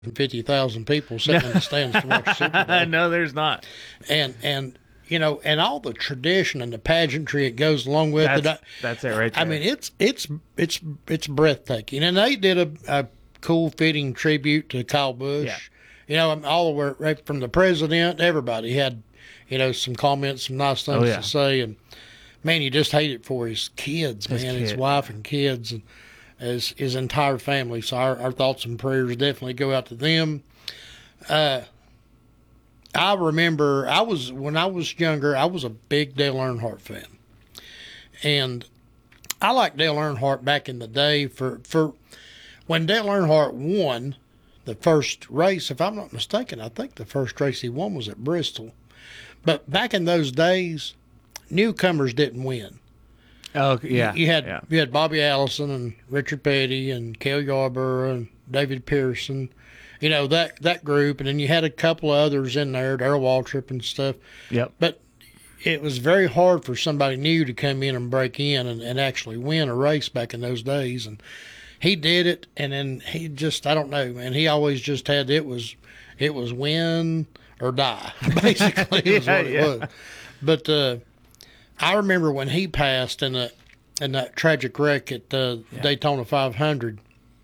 50,000 people sitting in the stands to watch the Super Bowl. No, there's not. And you know, and all the tradition and the pageantry it goes along with it. That's it right there. I mean, it's breathtaking. And they did a cool, fitting tribute to Kyle Busch. Yeah. You know, all the way right from the president, everybody had, you know, some comments, some nice things to say. And man, you just hate it for his kids, his wife and kids, and his entire family. So our thoughts and prayers definitely go out to them. I remember when I was younger, I was a big Dale Earnhardt fan. And I liked Dale Earnhardt back in the day for when Dale Earnhardt won the first race. If I'm not mistaken, I think the first race he won was at Bristol. But back in those days, newcomers didn't win. Oh, yeah. You had Bobby Allison and Richard Petty and Cale Yarborough and David Pearson. You know, that group, and then you had a couple of others in there, Darrell Waltrip and stuff. Yep. But it was very hard for somebody new to come in and break in and actually win a race back in those days. And he did it, and then he just, I don't know, man, he always just had, it was win or die, basically, is what it was. But I remember when he passed in that tragic wreck at Daytona 500,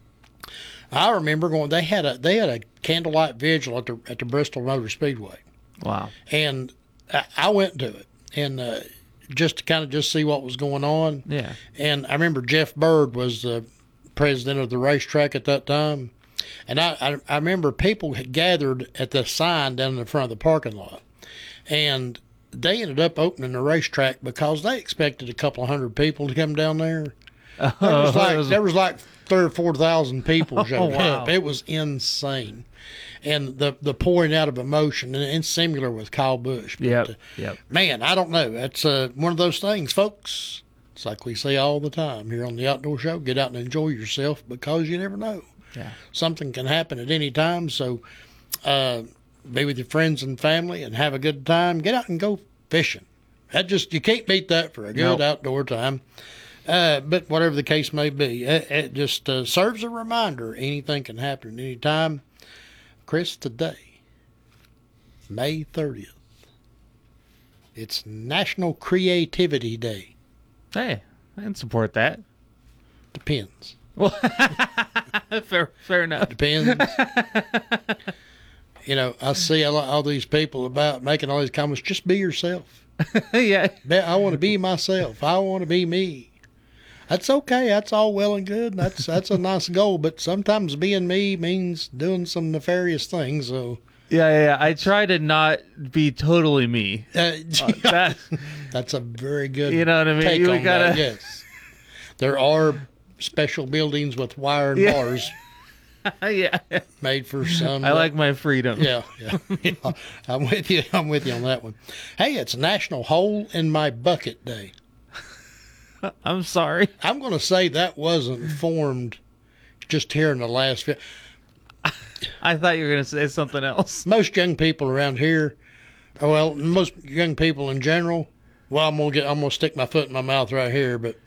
I remember going. They had a candlelight vigil at the Bristol Motor Speedway. Wow! And I went to it, and just to kind of just see what was going on. Yeah. And I remember Jeff Bird was the president of the racetrack at that time, and I remember people had gathered at the sign down in the front of the parking lot, and they ended up opening the racetrack because they expected a couple of hundred people to come down there. There was like 3,000 or 4,000 people showed up. It was insane, and the pouring out of emotion, and similar with Kyle Busch. Yep. Man, I don't know. That's one of those things, folks. It's like we say all the time here on the Outdoor Show: get out and enjoy yourself, because you never know. Yeah. Something can happen at any time. So, be with your friends and family and have a good time. Get out and go fishing. You can't beat that for a good outdoor time. But whatever the case may be, it just serves a reminder. Anything can happen at any time. Chris, today, May 30th, it's National Creativity Day. Hey, I can support that. Depends. Well, fair enough. Depends. You know, I see all these people about making all these comments. Just be yourself. Yeah. I want to be myself. I want to be me. That's okay. That's all well and good. That's a nice goal. But sometimes being me means doing some nefarious things. So yeah. I try to not be totally me. That's a very good. You know what I mean? Take on that. Yes. There are special buildings with wire and bars. Yeah. Made for some. I like my freedom. Yeah. I'm with you on that one. Hey, it's National Hole in My Bucket Day. I'm sorry. I'm going to say that wasn't formed just here in the last. I thought you were going to say something else. Most young people around here, most young people in general. Well, I'm gonna stick my foot in my mouth right here, but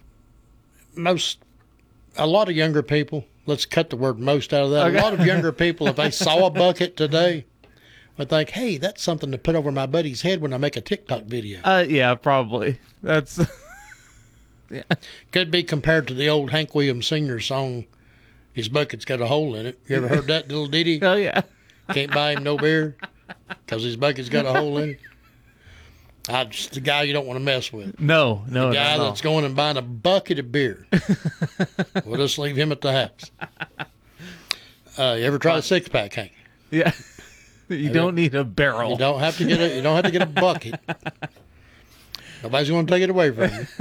a lot of younger people. Let's cut the word "most" out of that. Okay. A lot of younger people, if they saw a bucket today, would think, "Hey, that's something to put over my buddy's head when I make a TikTok video." Yeah, probably. That's. Yeah. Could be compared to the old Hank Williams Sr. song, "His Bucket's Got a Hole in It." You ever heard that little ditty? Oh, yeah. Can't buy him no beer because his bucket's got a hole in it. Just the guy you don't want to mess with. No. The guy that's going and buying a bucket of beer. We'll just leave him at the house. You ever try a 6-pack, Hank? Yeah. You don't need a barrel. You don't have to get a bucket. Nobody's going to take it away from you.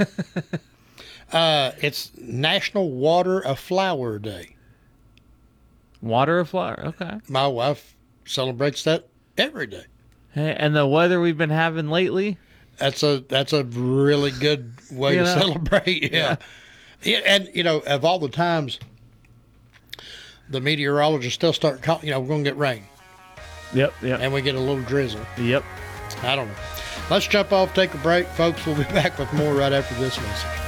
It's National Water a Flower Day. Water a flower, okay. My wife celebrates that every day. Hey, and the weather we've been having lately? That's a really good way to celebrate. Yeah. And, of all the times, the meteorologists still start calling, we're going to get rain. Yep. And we get a little drizzle. Yep. I don't know. Let's jump off, take a break. Folks, we'll be back with more right after this message.